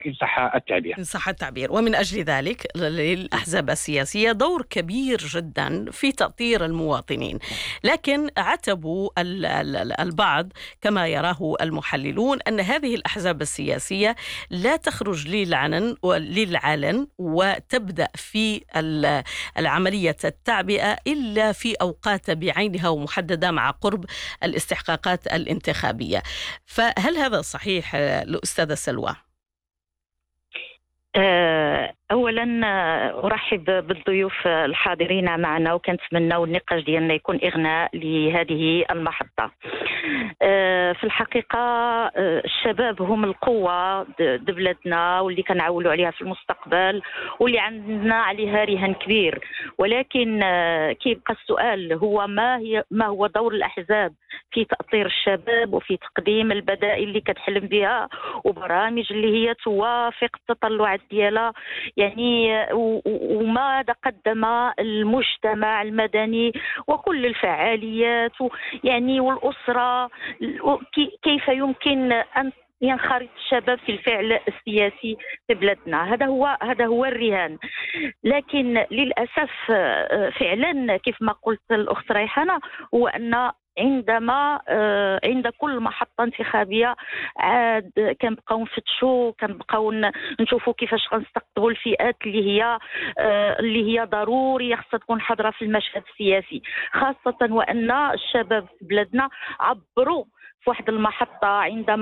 إن صح التعبير. إن صح التعبير. ومن أجل ذلك للأحزاب السياسية دور كبير جدا في تأطير المواطنين، لكن عتبوا البعض كما يراه المحللون أن هذه الأحزاب السياسية لا تخرج للعلن وتبدأ في العملية التعبئة إلا في أوقات بعينها ومحددة مع قرب الاستحقاقات الانتخابية. فهل هذا صحيح الأستاذة سلوى؟ أولا أرحب بالضيوف الحاضرين معنا، وكنتمنى النقاش ديالنا يكون إغناء لهذه المحطة. في الحقيقة الشباب هم القوة بلادنا، واللي كنعولوا عليها في المستقبل، واللي عندنا عليها رهان كبير. ولكن كيبقى السؤال هو ما هو دور الأحزاب في تأطير الشباب وفي تقديم البدائل اللي كتحلم بها وبرامج اللي هي توافق التطلعات ديالها، يعني وماذا قدم المجتمع المدني وكل الفعاليات يعني والأسرة، كيف يمكن أن ينخرط الشباب في الفعل السياسي في بلادنا. هذا هو الرهان. لكن للأسف فعلا كيف ما قلت الأخت ريحانة، هو أن عند كل محطة انتخابية عاد كنبقاو نفتشوا، كنبقاو نشوفوا كيفاش غنستقطبوا الفئات اللي هي ضروري خاصها تكون حاضرة في المشهد السياسي، خاصة وأن الشباب في بلادنا عبروا في واحد المحطة عندما